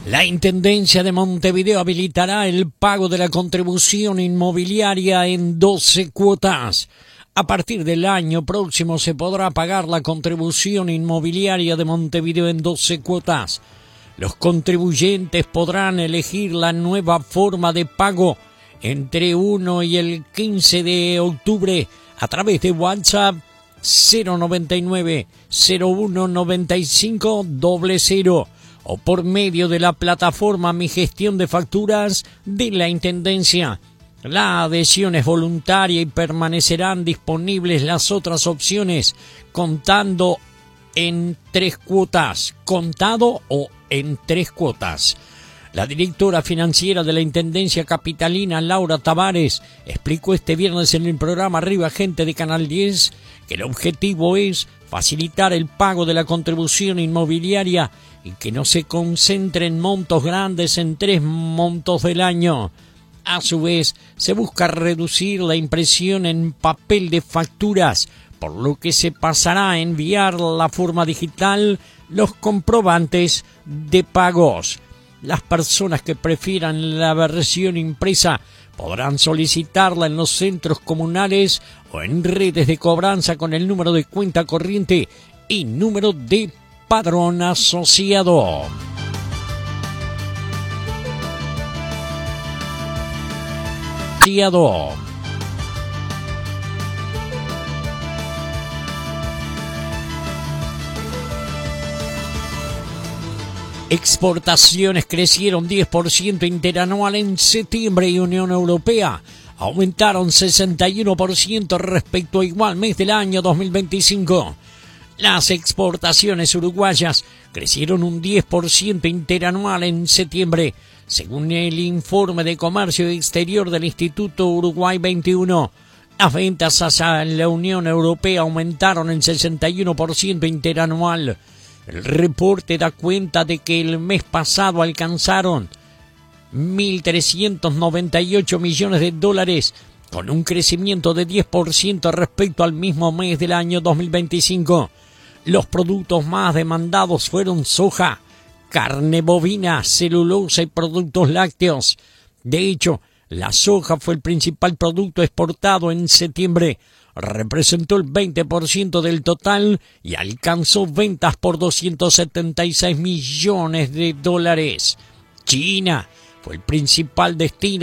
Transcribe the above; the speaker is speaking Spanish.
La Intendencia de Montevideo habilitará el pago de la contribución inmobiliaria en 12 cuotas. A partir del año próximo se podrá pagar la contribución inmobiliaria de Montevideo en 12 cuotas. Los contribuyentes podrán elegir la nueva forma de pago entre 1 y el 15 de octubre a través de WhatsApp 099 01 95 00 o por medio de la plataforma Mi Gestión de Facturas de la Intendencia. La adhesión es voluntaria y permanecerán disponibles las otras opciones contando en 3 cuotas, contado o en 3 cuotas. La directora financiera de la Intendencia Capitalina, Laura Tavares, explicó este viernes en el programa Arriba Gente de Canal 10 que el objetivo es facilitar el pago de la contribución inmobiliaria y que no se concentre en montos grandes en 3 montos del año. A su vez, se busca reducir la impresión en papel de facturas, por lo que se pasará a enviar la forma digital los comprobantes de pagos. Las personas que prefieran la versión impresa podrán solicitarla en los centros comunales o en redes de cobranza con el número de cuenta corriente y número de padrón asociado. Exportaciones crecieron 10% interanual en septiembre y Unión Europea aumentaron 61% respecto a igual mes del año 2025. Las exportaciones uruguayas crecieron un 10% interanual en septiembre, según el informe de comercio exterior del Instituto Uruguay 21. Las ventas hacia la Unión Europea aumentaron en 61% interanual. El reporte da cuenta de que el mes pasado alcanzaron 1.398 millones de dólares, con un crecimiento de 10% respecto al mismo mes del año 2025. Los productos más demandados fueron soja, carne bovina, celulosa y productos lácteos. De hecho, la soja fue el principal producto exportado en septiembre. Representó el 20% del total y alcanzó ventas por 276 millones de dólares. China fue el principal destino